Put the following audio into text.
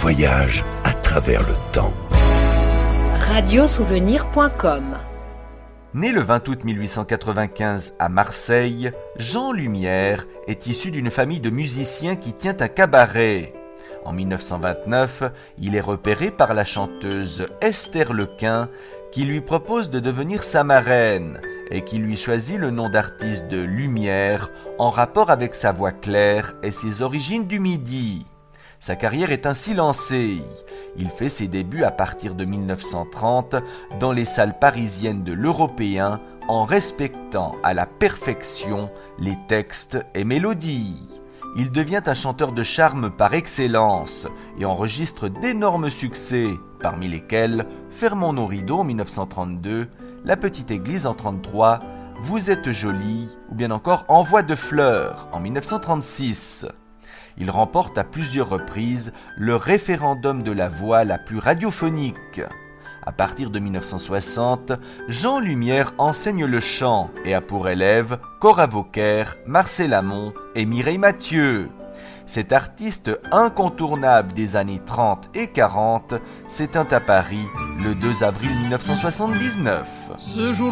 voyage à travers le temps. Radiosouvenir.com. Né le 20 août 1895 à Marseille, Jean Lumière est issu d'une famille de musiciens qui tient un cabaret. En 1929, il est repéré par la chanteuse Esther Lequin qui lui propose de devenir sa marraine et qui lui choisit le nom d'artiste de Lumière en rapport avec sa voix claire et ses origines du Midi. Sa carrière est ainsi lancée. Il fait ses débuts à partir de 1930 dans les salles parisiennes de l'Européen en respectant à la perfection les textes et mélodies. Il devient un chanteur de charme par excellence et enregistre d'énormes succès, parmi lesquels Fermons nos rideaux en 1932, La petite église en 1933, Vous êtes jolie ou bien encore Envoi de fleurs en 1936. Il remporte à plusieurs reprises le référendum de la voix la plus radiophonique. À partir de 1960, Jean Lumière enseigne le chant et a pour élèves Cora Vauquer, Marcel Amont et Mireille Mathieu. Cet artiste incontournable des années 30 et 40 s'éteint à Paris le 2 avril 1979.